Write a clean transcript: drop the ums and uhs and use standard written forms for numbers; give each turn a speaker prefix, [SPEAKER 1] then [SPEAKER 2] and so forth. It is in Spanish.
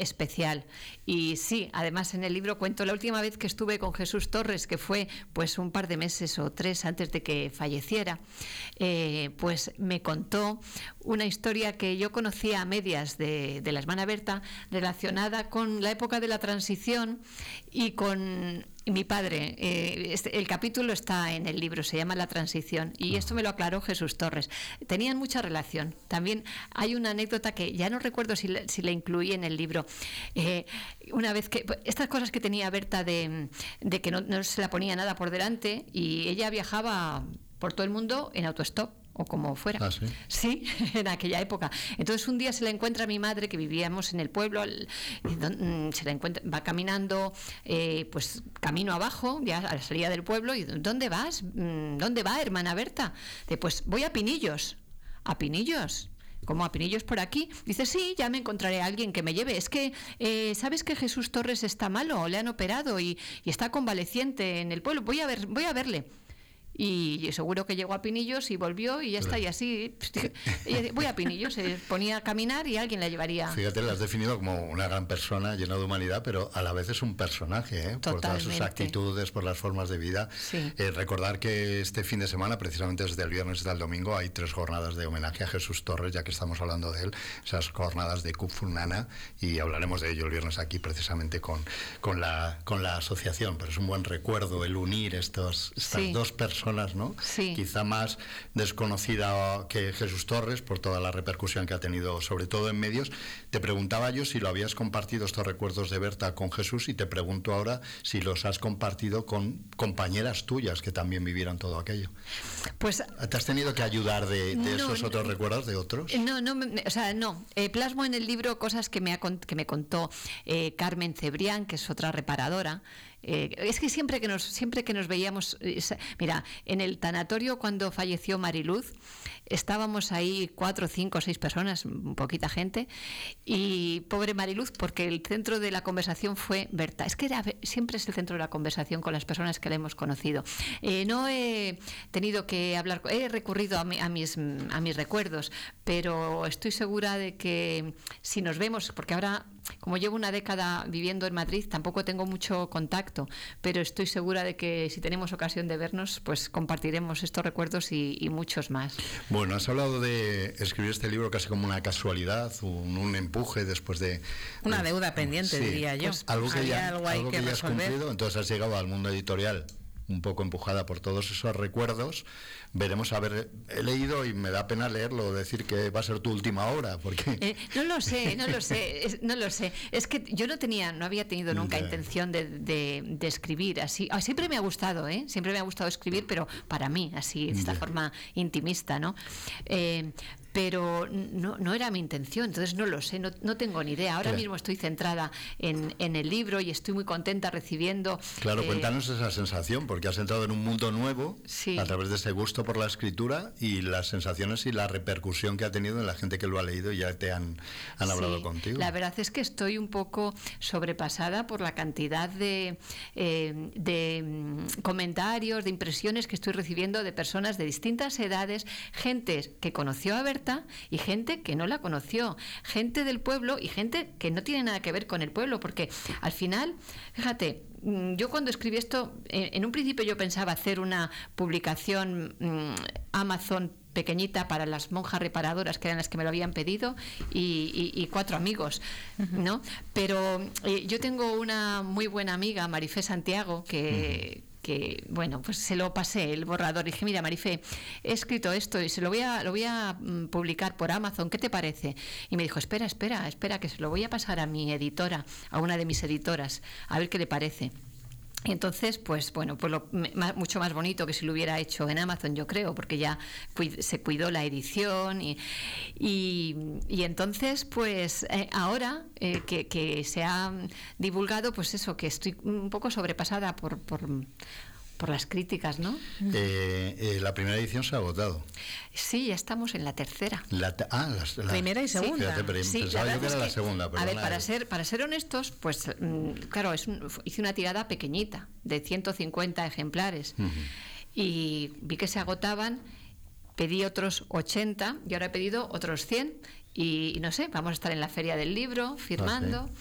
[SPEAKER 1] especial. Y sí, además en el libro cuento la última vez que estuve con Jesús Torres, que fue pues un par de meses o 3 antes de que falleciera, pues me contó una historia que yo conocía a medias de la hermana Berta, relacionada con la época de la transición y con mi padre. El capítulo está en el libro, se llama La transición, y esto me lo aclaró Jesús Torres. Tenían mucha relación. También hay una anécdota que ya no recuerdo si la incluí en el libro. Una vez que estas cosas que tenía Berta de que no se la ponía nada por delante, y ella viajaba por todo el mundo en autostop o como fuera.
[SPEAKER 2] ¿Ah, sí?
[SPEAKER 1] Sí, en aquella época. Entonces un día se la encuentra mi madre, que vivíamos en el pueblo, se la encuentra, va caminando, pues camino abajo, ya a la salida del pueblo, y ¿dónde vas? ¿Dónde va, hermana Berta? Pues voy a Pinillos. ¿A Pinillos? ¿Cómo, a Pinillos por aquí? Dice, sí, ya me encontraré a alguien que me lleve. Es que, ¿sabes que Jesús Torres está malo? Le han operado y está convaleciente en el pueblo. Voy a verle. Y seguro que llegó a Pinillos y volvió y ya está, y así voy a Pinillos, se ponía a caminar y alguien la llevaría.
[SPEAKER 2] Fíjate, la has definido como una gran persona llena de humanidad, pero a la vez es un personaje, por todas sus actitudes, por las formas de vida.
[SPEAKER 1] Sí.
[SPEAKER 2] Recordar que este fin de semana, precisamente desde el viernes hasta el domingo, hay 3 jornadas de homenaje a Jesús Torres, ya que estamos hablando de él, esas jornadas de Kufurnana, y hablaremos de ello el viernes aquí precisamente con la asociación. Pero es un buen recuerdo el unir estas dos personas, ¿no?
[SPEAKER 1] Sí.
[SPEAKER 2] Quizá más desconocida que Jesús Torres por toda la repercusión que ha tenido, sobre todo en medios. Te preguntaba yo si lo habías compartido, estos recuerdos de Berta, con Jesús, y te pregunto ahora si los has compartido con compañeras tuyas que también vivieron todo aquello.
[SPEAKER 1] Pues
[SPEAKER 2] ¿te has tenido que ayudar de esos otros recuerdos de otros?
[SPEAKER 1] No. Plasmo en el libro cosas que me contó Carmen Cebrián, que es otra reparadora. Es que siempre que nos veíamos, mira, en el tanatorio cuando falleció Mariluz, estábamos ahí 4, 5, 6 personas, poquita gente, y pobre Mariluz, porque el centro de la conversación fue Berta. Es que siempre es el centro de la conversación con las personas que la hemos conocido. No he tenido que hablar, he recurrido a mis recuerdos, pero estoy segura de que si nos vemos, porque ahora, como llevo una década viviendo en Madrid, tampoco tengo mucho contacto, pero estoy segura de que si tenemos ocasión de vernos, pues compartiremos estos recuerdos y muchos más.
[SPEAKER 2] Bueno, has hablado de escribir este libro casi como una casualidad, un empuje después de...
[SPEAKER 3] Una deuda pendiente, sí, diría yo.
[SPEAKER 2] Pues algo que ya has cumplido, entonces has llegado al mundo editorial un poco empujada por todos esos recuerdos. Veremos, he leído y me da pena leerlo, decir que va a ser tu última obra, porque...
[SPEAKER 1] No lo sé. Es que yo no había tenido nunca intención de escribir así. Siempre me ha gustado, siempre me ha gustado escribir, pero para mí, así, de esta forma intimista, ¿no? Pero no era mi intención, entonces no lo sé, no tengo ni idea. Ahora mismo estoy centrada en el libro y estoy muy contenta recibiendo...
[SPEAKER 2] Claro, cuéntanos esa sensación, porque has entrado en un mundo nuevo,
[SPEAKER 1] sí,
[SPEAKER 2] a través de ese gusto por la escritura, y las sensaciones y la repercusión que ha tenido en la gente que lo ha leído y ya te han hablado contigo.
[SPEAKER 1] La verdad es que estoy un poco sobrepasada por la cantidad de comentarios, de impresiones que estoy recibiendo de personas de distintas edades, gente que conoció a Berta y gente que no la conoció, gente del pueblo y gente que no tiene nada que ver con el pueblo, porque al final, fíjate, yo cuando escribí esto, en un principio yo pensaba hacer una publicación Amazon pequeñita para las monjas reparadoras, que eran las que me lo habían pedido, y 4 amigos, ¿no? Pero yo tengo una muy buena amiga, Marifé Santiago, que bueno, pues se lo pasé el borrador y dije, mira, Marifé, he escrito esto y lo voy a publicar por Amazon, ¿qué te parece? Y me dijo, espera, que se lo voy a pasar a mi editora, a una de mis editoras, a ver qué le parece. Y entonces, pues bueno, pues mucho más bonito que si lo hubiera hecho en Amazon, yo creo, porque ya se cuidó la edición y entonces, pues ahora que se ha divulgado, pues eso, que estoy un poco sobrepasada por las críticas, ¿no?
[SPEAKER 2] La primera edición se ha agotado.
[SPEAKER 1] Sí, ya estamos en la tercera.
[SPEAKER 2] La
[SPEAKER 3] primera y segunda.
[SPEAKER 2] Sí, pensaba yo que era la segunda.
[SPEAKER 1] A ver, para ser honestos, pues claro, hice una tirada pequeñita, de 150 ejemplares, y vi que se agotaban, pedí otros 80 y ahora he pedido otros 100. Y no sé, vamos a estar en la Feria del Libro firmando.